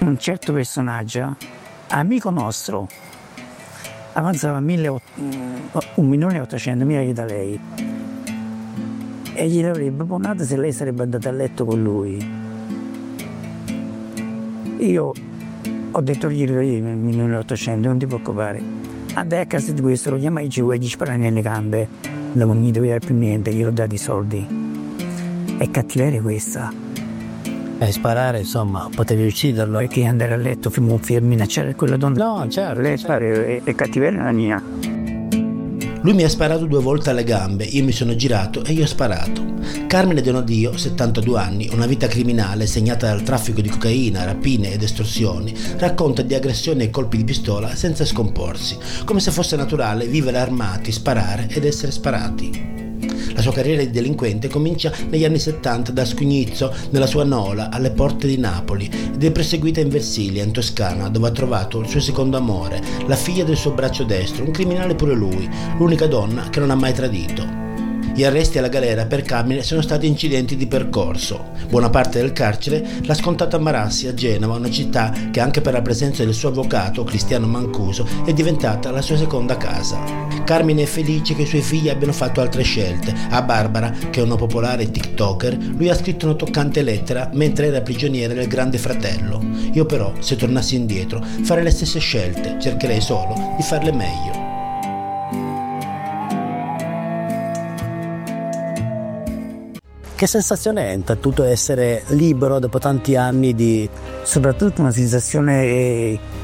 Un certo personaggio, amico nostro, avanzava 1.800.000 euro da lei e gli avrebbe bonato se lei sarebbe andata a letto con lui. Io ho detto gli 1.800.000, non ti preoccupare. Andai a casa di questo, lo chiamai giù e gli sparai nelle gambe, non gli doveva più niente, gli ho dato i soldi. È cattiveria questa. Sparare, insomma, potevi ucciderlo. E che andare a letto per minacciare quella donna? No, certo. Lei spara, è cattiveria la mia. Lui mi ha sparato 2 volte alle gambe, io mi sono girato e gli ho sparato. Carmine Donadio, 72 anni, una vita criminale segnata dal traffico di cocaina, rapine ed estorsioni, racconta di aggressioni e colpi di pistola senza scomporsi, come se fosse naturale vivere armati, sparare ed essere sparati. La sua carriera di delinquente comincia negli anni 70 da Scugnizzo, nella sua Nola, alle porte di Napoli, ed è proseguita in Versilia, in Toscana, dove ha trovato il suo secondo amore, la figlia del suo braccio destro, un criminale pure lui, l'unica donna che non ha mai tradito. Gli arresti alla galera per Carmine sono stati incidenti di percorso. Buona parte del carcere l'ha scontato a Marassi, a Genova, una città che anche per la presenza del suo avvocato, Cristiano Mancuso, è diventata la sua seconda casa. Carmine è felice che i suoi figli abbiano fatto altre scelte. A Barbara, che è una popolare TikToker, lui ha scritto una toccante lettera mentre era prigioniere del Grande Fratello. Io però, se tornassi indietro, farei le stesse scelte, cercherei solo di farle meglio. Che sensazione è intanto essere libero dopo tanti anni di... Soprattutto una sensazione